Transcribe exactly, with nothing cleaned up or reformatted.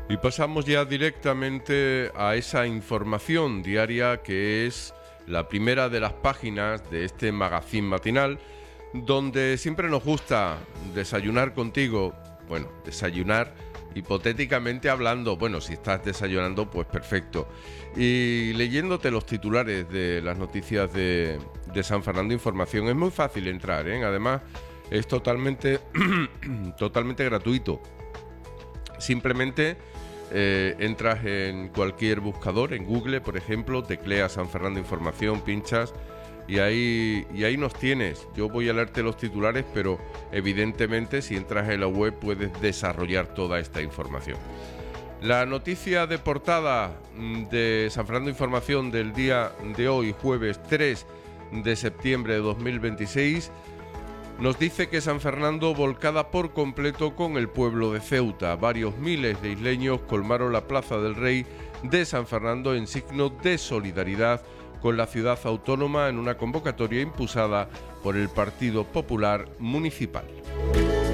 Y pasamos ya directamente a esa información diaria que es la primera de las páginas de este magazine matinal, donde siempre nos gusta desayunar contigo, bueno, desayunar hipotéticamente hablando, bueno, si estás desayunando, pues perfecto, y leyéndote los titulares de las noticias de, de San Fernando Información. Es muy fácil entrar, ¿eh? Además es totalmente, totalmente gratuito. Simplemente eh, entras en cualquier buscador, en Google, por ejemplo, tecleas San Fernando Información, pinchas y ahí, y ahí nos tienes. Yo voy a leerte los titulares, pero evidentemente si entras en la web puedes desarrollar toda esta información. La noticia de portada de San Fernando Información del día de hoy, jueves tres de septiembre de dos mil veintiséis, nos dice que San Fernando volcada por completo con el pueblo de Ceuta. Varios miles de isleños colmaron la Plaza del Rey de San Fernando en signo de solidaridad con la ciudad autónoma en una convocatoria impulsada por el Partido Popular Municipal.